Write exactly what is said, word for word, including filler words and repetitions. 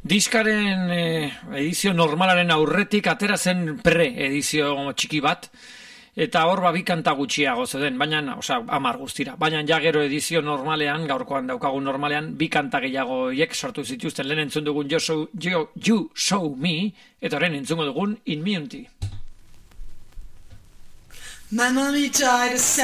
Diskaren eh, edizio normalaren aurretik atera zen pre-edizio txiki bat, eta hor ba bi kanta gutxiago zeuden, baina, osea, hamar guztira. Baina ja gero edizio normalean, gaurkoan daukagun normalean, bi kanta gehiago hiek sortu zituzten. Lehen entzun dugun You Show, You, You Show Me, eta horren entzungo dugun Immunity. My mommy died